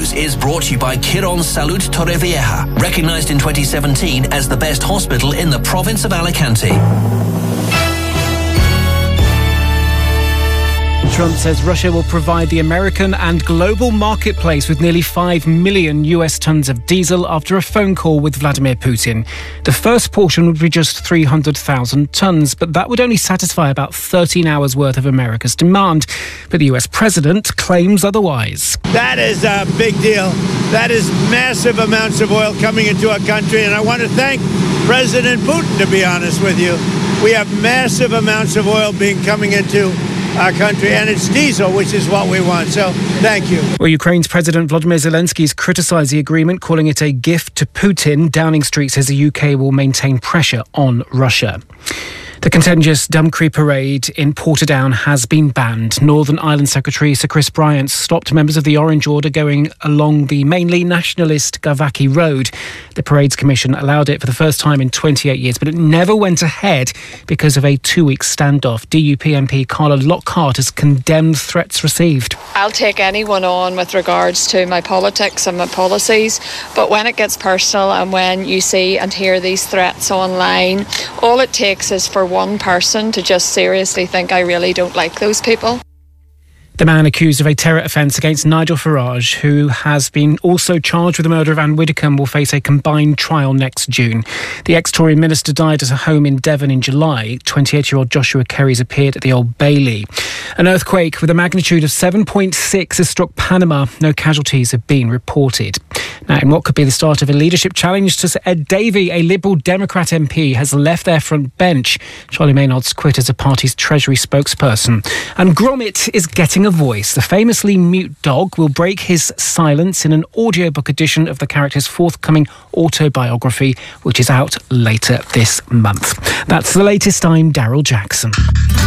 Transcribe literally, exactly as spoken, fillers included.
News is brought to you by Quirón Salud Torrevieja, recognised in twenty seventeen as the best hospital in the province of Alicante. Trump says Russia will provide the American and global marketplace with nearly five million U S tons of diesel after a phone call with Vladimir Putin. The first portion would be just three hundred thousand tons, but that would only satisfy about thirteen hours worth of America's demand. But the U S president claims otherwise. That is a big deal. That is massive amounts of oil coming into our country, and I want to thank President Putin, to be honest with you. We have massive amounts of oil being coming into our country, and it's diesel, which is what we want. So, thank you. Well, Ukraine's President Volodymyr Zelensky has criticised the agreement, calling it a gift to Putin. Downing Street says the U K will maintain pressure on Russia. The contentious Dumcree Parade in Portadown has been banned. Northern Ireland Secretary Sir Chris Bryant stopped members of the Orange Order going along the mainly nationalist Gavaki Road. The Parades Commission allowed it for the first time in twenty-eight years, but it never went ahead because of a two-week standoff. D U P M P Carla Lockhart has condemned threats received. I'll take anyone on with regards to my politics and my policies, but when it gets personal and when you see and hear these threats online, all it takes is for one person to just seriously think I really don't like those people. The man accused of a terror offence against Nigel Farage, who has been also charged with the murder of Anne Widdecombe, will face a combined trial next June. The ex-Tory minister died at a home in Devon in July. twenty-eight-year-old Joshua Kerry's appeared at the Old Bailey. An earthquake with a magnitude of seven point six has struck Panama. No casualties have been reported. Now, in what could be the start of a leadership challenge to Sir Ed Davey, a Liberal Democrat M P has left their front bench. Charlie Maynard's quit as the party's Treasury spokesperson. And Gromit is getting a voice. The famously mute dog will break his silence in an audiobook edition of the character's forthcoming autobiography, which is out later this month. That's the latest. I'm Daryl Jackson.